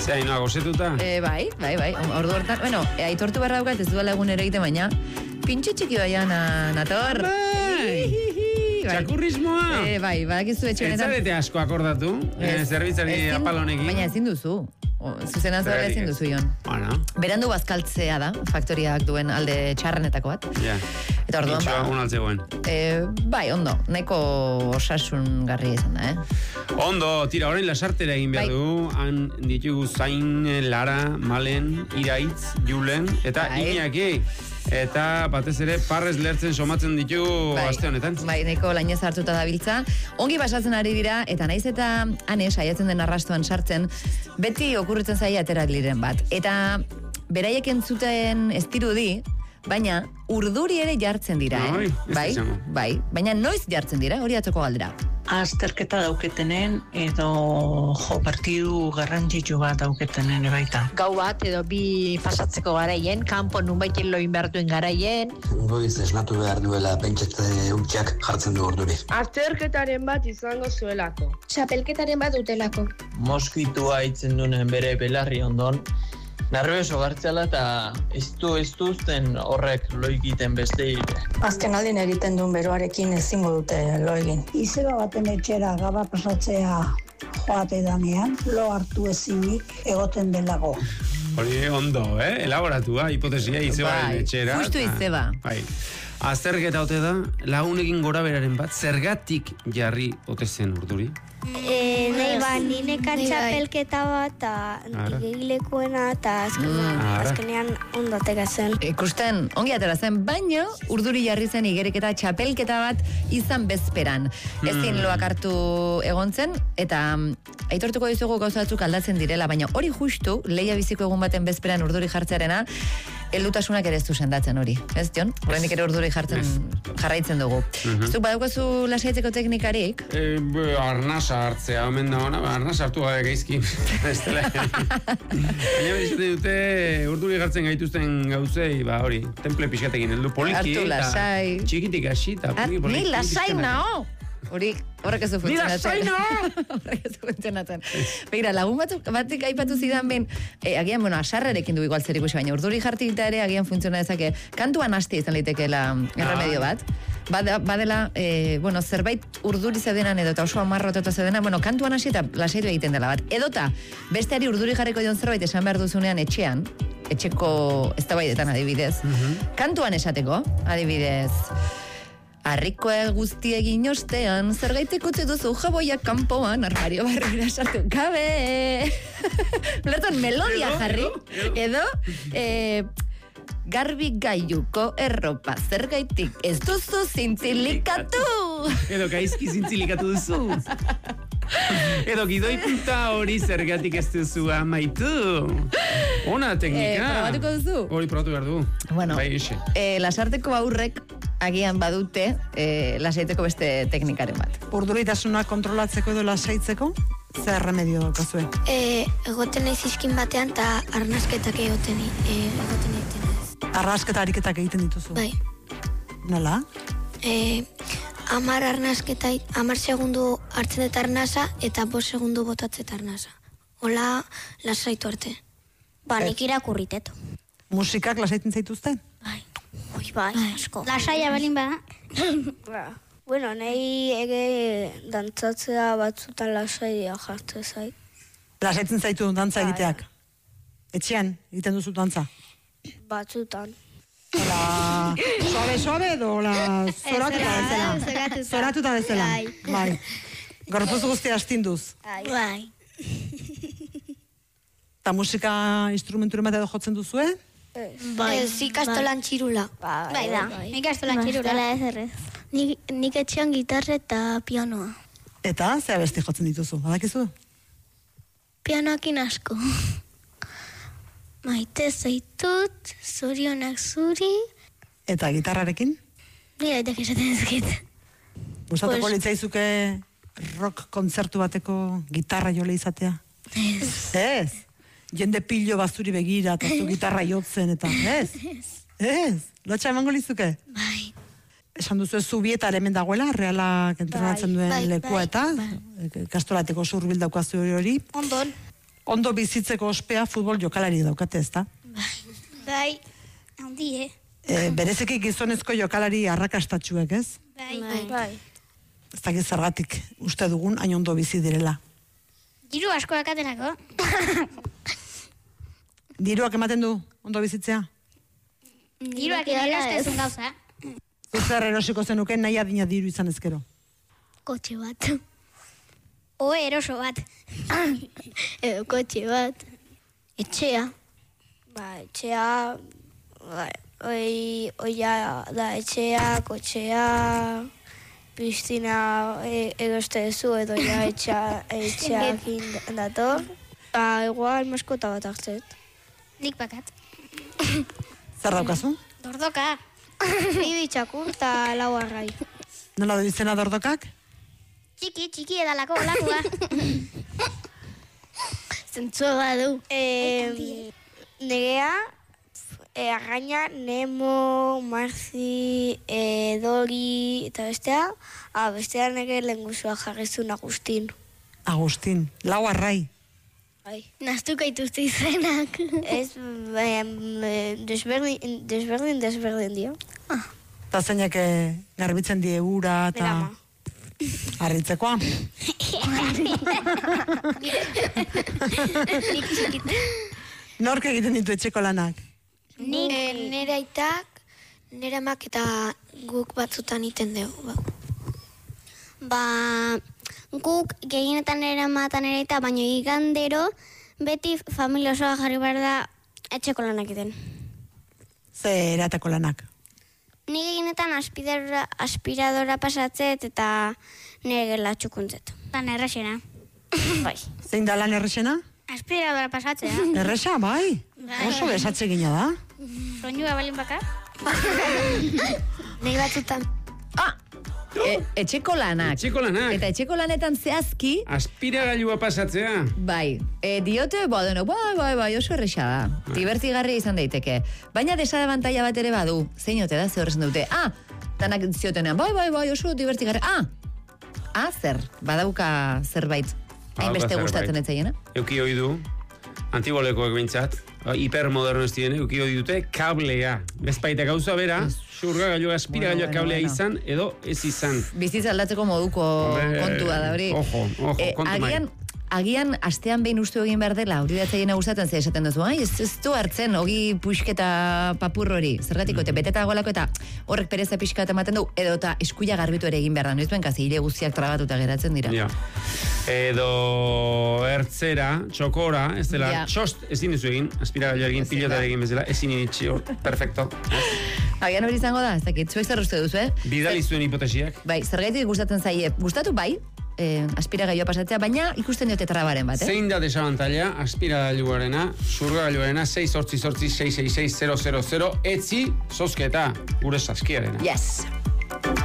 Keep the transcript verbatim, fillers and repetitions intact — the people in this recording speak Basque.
Zer, inoa gozetuta? Eh, bai, bai, bai, ordu hortan, bueno, eh, aitortu barra daukat ez duela egunero egite, baina pintxe txiki baian nator. Bai! Txakurrismoa! Eh, bai, badakizu etxe honetan. Ez zarete asko akordatu, eh, zerbitzari apalonekin. Baina ezin duzu. Zuzenan zara ezin duzu, Jon. Bueno. Berandu bazkaltzea da, faktoriak duen alde txarrenetako bat. Ja. Eta orduan, Itxoa ba, unaltzegoen. eh, bai, ondo, nahiko osasun garri izan da, eh? Ondo, tira, orain lasartera egin behar Bai. du, han ditugu Zain, Lara, Malen, Iraitz, Julen, eta Bai. Iñaki. Eta batez ere parrez lertzen somatzen ditu aste honetan. Bai, nahiko lainez hartuta dabiltza. Ongi basatzen ari dira, eta naiz eta ane saiatzen den arrastoan sartzen, beti okurritzen zaia aterak liren bat. Eta beraiek entzuten ez dirudi, baina urduri ere jartzen dira, eh? Bai, ez bai, izango. bai, baina noiz jartzen dira, hori atzoko galdera. Azterketa dauketenen edo jo partidu garrantzitsu bat dauketenen baita. Gau bat edo bi pasatzeko garaien, kanpo nunbaiten loin behar duen garaien. Goiz esnatu behar duela pentsatze utxak jartzen du urduri. Azterketaren bat izango zuelako. Txapelketaren bat dutelako. Moskitua itzen duen bere belarri ondon, nervioso gartzela eta ez du ez duzten horrek loikiten beste hile. Azken aldin egiten duen beroarekin ezingo dute lo egin. Izeba baten etxera gaba pasatzea joate danean, lo hartu ezinik egoten delago. Hori ondo, eh? Elaboratua, hipotesia izebaren Bai, etxera. justu eta- izeba. Bai. Azterketa ote da, lagunekin gora beraren bat, zergatik jarri ote zen urduri? E, nahi ba, nineka txapelketa bat, eta igilekuena, eta azkenean, Mm. azkenean ondoteka zen. Ikusten, ongi atera zen, baina urduri jarri zen igereketa txapelketa bat izan bezperan. Ezin loak hartu egon zen, eta mm, aitortuko dizugu gauza batzuk aldatzen direla, baina hori justu, leia biziko egun baten bezperan urduri jartzearena, heldutasunak ere ez du sendatzen hori. Ez, Jon? Horrenik ere urduri jartzen jarraitzen dugu. Zuk badaukazu lasaitzeko teknikarik? E, be, arnasa hartzea, omen da ona, arnasa hartu gabe gaizki. Ez dela. Baina bedizaten dute, urduri jartzen gaituzten gauzei, ba hori, temple pixkatekin heldu poliki. Hartu eta lasai. Txikitik hasi, eta poliki, poliki. Ni lasai nao! Hori, horrek ez du Ni funtzionatzen. lasai nao! Horrek ez du funtzionatzen. Begira, lagun batzuk, batik aipatu zidan ben, eh, agian, bueno, asarrerekin du igual zer ikusi, baina urduri jartita ere agian funtsiona dezake, kantuan haste izan litekeela erremedio bat. Bada, badela, eh, bueno, zerbait urduri zedenan edo eta oso amarrotota zedenan, bueno, kantuan hasi eta lasaitu egiten dela bat. Edota, besteari urduri jarriko dion zerbait esan behar duzunean etxean, etxeko eztabaidetan adibidez, kantuan esateko, adibidez, harrikoa guzti egin ostean, zergaitik utzi duzu jaboia kanpoan, armario barrera sartu gabe. Lertan melodia jarri, edo, eh, garbi gaiuko erropa zergaitik ez duzu zintzilikatu. Edo gaizki zintzilikatu duzu. Edo gidoi punta hori zergatik ez duzu amaitu. Ona teknika. Eh, probatuko duzu? Hori probatu behar du. Bueno, Bai, eixe. eh, lasarteko aurrek agian badute eh, lasaiteko beste teknikaren bat. Urduritasuna kontrolatzeko edo lasaitzeko, zer remedio daukazue? E, egoten nahi zizkin batean, eta arnazketak egoten, e, egoten egiten ez. Arrasketa ariketak egiten dituzu? Bai. Nola? E, amar arnazketa, amar segundu hartzen dut arnaza, eta bost segundu botatzet arnaza. Hola, lasaitu arte. Ba, nik irakurritet. Musikak lasaitzen zaituzte? Ui, bai, asko. Lasaia balin bada. Bueno, nahi ege dantzatzea batzutan lasaia jartzen zait. Lasaitzen zaitu dantza egiteak? Etxean, egiten duzu dantza? Batzutan. Hola, suave, suave edo hola, zoratuta bezala? Zoratuta bezala? Bai. Gorpuz guztia astinduz? Bai. Eta musika instrumenturen bat edo jotzen duzue? Bai. Ez ikastolan txirula. Bai da, ikastolan txirula ez errez. Nik, nik etxean gitarra eta pianoa. Eta, zea besti jotzen dituzu, badakizu? Pianoakin asko. Maite zaitut, zorionak zuri. Eta gitarrarekin? Nire aitek esaten ezkit. Gustatuko Pues- litzaizuke rock kontzertu bateko gitarra jole izatea? Ez. Ez? Jende pilo bazuri begira eta zu gitarra jotzen eta, ez? Ez? Lotxa emango lizuke? Bai. Esan duzu ez zubieta hemen dagoela, realak entrenatzen duen bai, lekua bai, eta, kastolateko zurbil daukazu hori hori. Ondon. ondo bizitzeko ospea futbol jokalari daukate, ezta? Bai, handi, eh? E, bereziki gizonezko jokalari arrakastatxuek, ez? Bai, bai. Ez dakit zergatik uste dugun hain ondo bizi direla. Diru asko dakatenako. Diruak ematen du ondo bizitzea? Diruak erostezun gauza. Zer erosiko zenuken nahi adina diru izan ezkero? Kotxe bat. O eroso bat. Edo kotxe bat. Etxea. Ba, etxea... Ba, oi, oia da etxea, kotxea... Piztina e, erostezu edo ja etxea, etxeakin dator. Ba, igual maskota bat hartzet. Nik bakat. Zer daukazu? Dordoka. Bibi txakur eta lau arrai. Nola du izena Dordokak? Txiki, txiki edalako olakua. Zentzua badu. E, negea, e, arraina, Nemo, Marzi, e, Dori, eta bestea, a, bestea nege lengusua jarrizun Agustin. Agustin, lau arrai. Bai. Naztuko ituzte izenak. Ez, desberdin, desberdin, desberdin dio. Ah. Eta zeinak garbitzen die ura eta... Harritzekoa. Nork egiten ditu etxeko lanak? Nik nire aitak, nire amak eta guk batzutan iten dugu. Ba, guk gehienetan ere amatan ere eta baino igandero beti familia osoa jarri behar da etxeko lanak iten. Ze eratako lanak? Ni gehienetan aspiradora, aspiradora pasatzet eta nire gela txukuntzet. Lan errexena. Bai. Zein da lan errexena? Aspiradora pasatzea. Errexa, bai? Bai. Oso desatze gina da. Soinua balin baka? Nei batzutan. Ah! E, etxeko lanak. Etxeko lanak. Eta etxeko lanetan zehazki... Aspiragailua pasatzea. Bai. E, diote, ba, deno, bai, bai, bai, oso erresa da. Divertigarria izan daiteke. Baina desabantaila bat ere badu. Zein ote da, ze horrezen dute. Ah! Tanak ziotenean, bai, bai, bai, oso divertigarria. Ah! Ah, zer. Badauka zerbait. Hainbeste gustatzen etzaiena. Euki hoi du. Antibolekoak bintzat. Hipermoderno ez diren, euki hoi dute kablea. Bezpaita gauza bera, xurga gailua, aspira gailua kablea izan, edo ez izan. Bizitza aldatzeko moduko kontua da hori. Ojo, ojo, kontu mai. Agian, agian astean behin uste egin behar dela, hori datzaiena gustatzen ze esaten duzu, ai, ez, ez du hartzen, hogi puxketa papur hori, zergatiko, mm. beteta golako eta horrek pereza pixka ematen du, edo eta eskuia garbitu ere egin behar da, noizuen kazi, hile guztiak trabatuta geratzen dira. Ja. Edo ertzera, txokora, ez dela, ja. Txost ezin duzu egin, aspiragailu egin, pilota egin bezala, ezin initxi hor, perfecto. Agian hori izango da, ez dakit, zuek zer uste duzu, eh? Bidali zuen hipotesiak. Bai, zergaitik gustatzen zaie, gustatu bai, eh, aspiragailua pasatzea, baina ikusten diote trabaren bat, eh? Zein da desabantaila, aspiragailuarena, surgagailuarena, sei zortzi zortzi sei sei sei zero zero zero, etzi, zozketa, gure saskiarena. Yes.